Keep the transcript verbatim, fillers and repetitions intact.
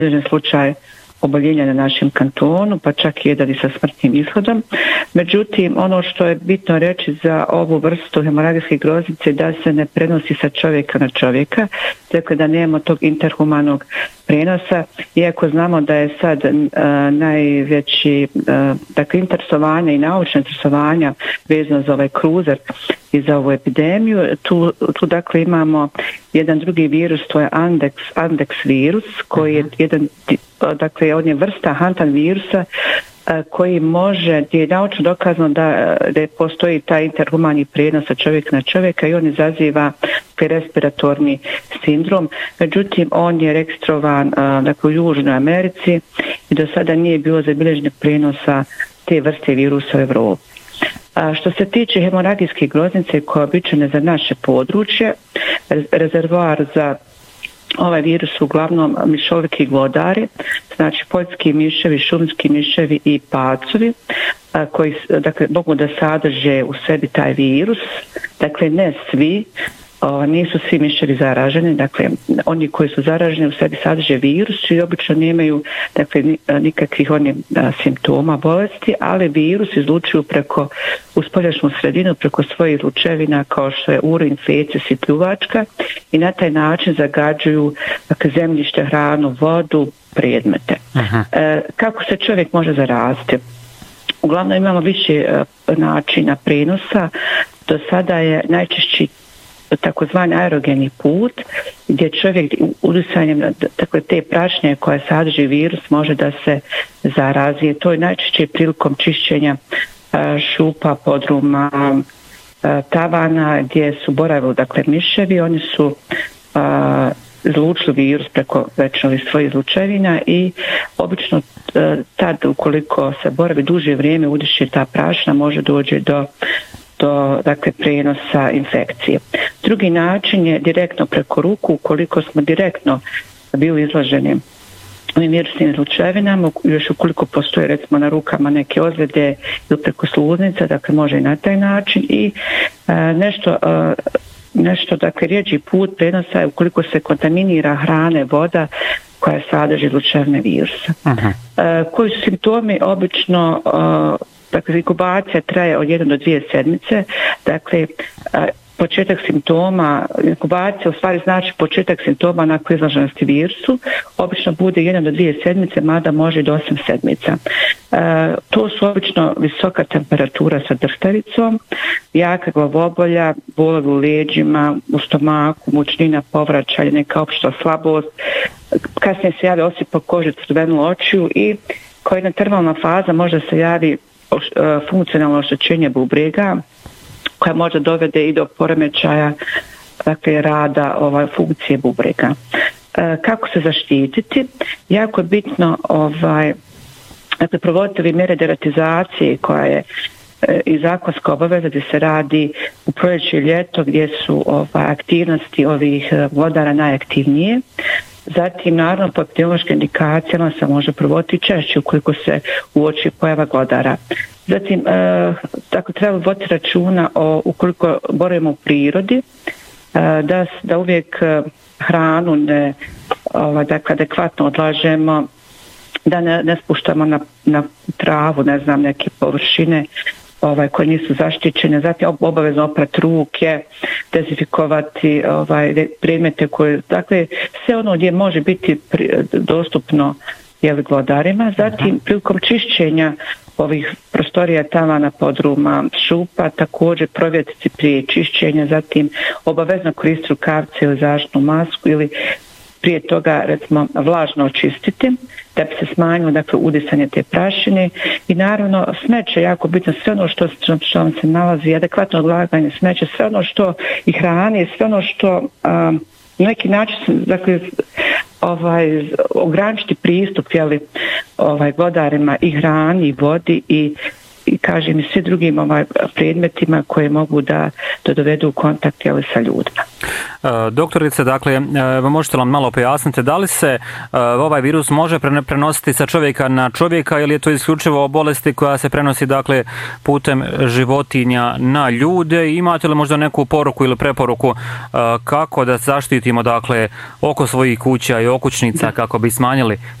slučaj oboljenja na našem kantonu, pa čak i jedan i sa smrtnim ishodom. Međutim, ono što je bitno reći za ovu vrstu hemoragijske groznice da se ne prenosi sa čovjeka na čovjeka, dakle da nemamo tog interhumanog prenosa, iako znamo da je sad uh, najveći uh, dakle, interesovanja i naučne interesovanja vezano za ovaj kruzer i za ovu epidemiju. Tu, tu dakle imamo jedan drugi virus, to je Andex, Andex virus, koji je jedan, dakle on je vrsta Hantan virusa koji može, gdje je naučno dokazano da, da postoji taj interhumani prijenos sa čovjeka na čovjeka i on izaziva respiratorni sindrom. Međutim, on je registrovan dakle, u Južnoj Americi i do sada nije bilo zabilježenog prijenosa te vrste virusa u Evropi. A što se tiče hemoragijske groznice koja je običajna za naše područje, rezervoar za ovaj virus su uglavnom mišoviti glodari, znači poljski miševi, šumski miševi i pacovi, koji dakle, mogu da sadrže u sebi taj virus, dakle ne svi, O, nisu svi miševi zaraženi, dakle oni koji su zaraženi u sebi sadrže virus i obično nemaju dakle, nikakvih onih a, simptoma bolesti, ali virus izlučuju preko u spoljašnju sredinu, preko svojih izlučevina kao što je urin, feces i pljuvačka i na taj način zagađuju dakle, zemljište, hranu, vodu, predmete. E, kako se čovjek može zaraziti? Uglavnom imamo više e, načina prenosa. Do sada je najčešći takozvani aerogeni put gdje čovjek udisanjem dakle, te prašnje koja sadrži virus može da se zarazi. To je najčešće prilikom čišćenja a, šupa, podruma, a, tavana gdje su boravili dakle, miševi. Oni su a, izlučili virus preko večnih svojih izlučevina i obično a, tad ukoliko se boravi duže vrijeme udiše ta prašna može doći do do dakle, prenosa infekcije. Drugi način je direktno preko ruku, ukoliko smo direktno bili izloženi ovim virusnim izlučevinama, još ukoliko postoje recimo na rukama neke ozljede ili preko sluznica, dakle može i na taj način i a, nešto, a, nešto dakle rijeđi put prenosa je ukoliko se kontaminira hrane, voda koja sadrži izlučevine virusa. A, koji su simptomi obično a, dakle, inkubacija traje od jedne do dvije sedmice, dakle, početak simptoma, inkubacija u stvari znači početak simptoma nakon izloženosti virusu, obično bude jedna do dvije sedmice, mada može i do osam sedmica. E, to su obično visoka temperatura sa drhtavicom, jaka glavobolja, bolovi u leđima, u stomaku, mučnina, povraćanje, neka opšta slabost, kasnije se javi osipak kože, crvenu očiju i kao jedna termalna faza možda se javi funkcionalno oštećenje bubrega koja može dovede i do poremećaja dakle, rada ovaj, funkcije bubrega. E, kako se zaštititi? Jako je bitno ovaj, dakle, provoditi ove mjere deratizacije koja je e, i zakonska obaveza gdje se radi u proljeće i ljeto gdje su ovaj, aktivnosti ovih glodara najaktivnije. Zatim, naravno, po epidemiološkim indikacijama se može provoditi češće ukoliko se uoči pojava glodara. Zatim, e, tako treba voditi računa o, ukoliko boravimo u prirodi, e, da, da uvijek hranu ne, ovaj, dakle, adekvatno odlažemo, da ne, ne spuštamo na, na travu, ne znam, neke površine ovaj, koje nisu zaštićene, zatim obavezno oprati ruke, dezinfikovati ovaj, predmete koje, dakle, sve ono gdje može biti pri, dostupno jeli, glodarima, zatim prilikom čišćenja ovih prostorija, tavana, podruma, šupa, također provjetriti prije čišćenja, zatim obavezno koristiti rukavce ili zaštitnu masku ili prije toga recimo vlažno očistiti da bi se smanjilo dakle, udisanje te prašine i naravno smeće je jako bitno, sve ono što, što vam se nalazi, adekvatno odlaganje smeće, sve ono što i hrane, sve ono što a, na neki način dakle, ovaj, ograničiti pristup jeli, ovaj, glodarima i hrani i vodi i i kažem i svi drugim ovaj, predmetima koje mogu da, da dovedu u kontakt jel, sa ljudima. Doktorice, dakle, možete li malo pojasniti da li se ovaj virus može prenositi sa čovjeka na čovjeka ili je to isključivo bolesti koja se prenosi dakle putem životinja na ljude? Imate li možda neku poruku ili preporuku kako da zaštitimo dakle oko svojih kuća i okućnica kako bi smanjili